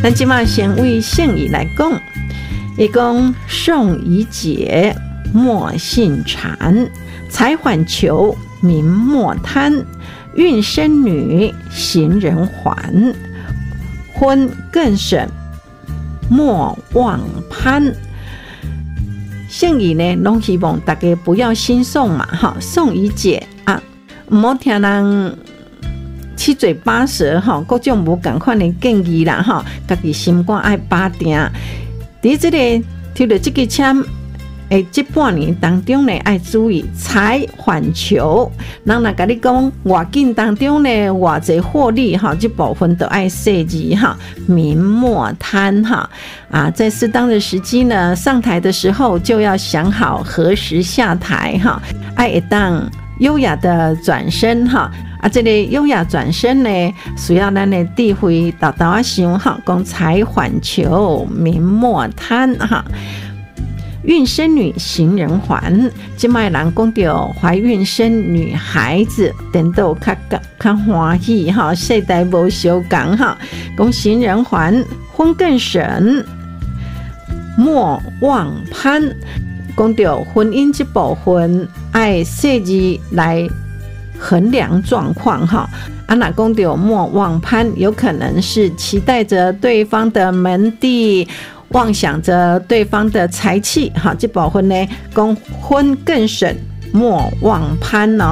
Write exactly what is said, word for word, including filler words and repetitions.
咱即马先为圣语来讲，伊讲宋以解，莫信谗，财缓求，民莫贪，孕生女，行人还，婚更审，莫忘攀。圣语呢，拢希望大家不要兴讼嘛，哈，宋以解啊，唔好听人七嘴八舌哈，各种无共款的建议啦哈，家己心肝爱把定。伫这个抽到这个签诶，这半年当中呢，爱注意财缓求。人若甲你讲外境当中呢，偌济获利哈，这部分都爱设计哈，民莫贪哈啊，在适当的时机呢，上台的时候就要想好何时下台哈，爱会当优雅的转身哈。啊，这个优雅转身呢，需要咱的智慧豆豆啊想哈，讲财缓求，民莫贪哈。孕生女，行人还。即卖人讲到怀孕生女孩子，等到较较欢喜哈，世代无相共哈。讲行人还，婚更审，莫忘攀。讲到婚姻这部分，爱设计来衡量状况哈。啊，那讲到莫忘攀，有可能是期待着对方的门第。妄想着对方的财气，好，这部分呢，讲婚更审，莫忘攀哦。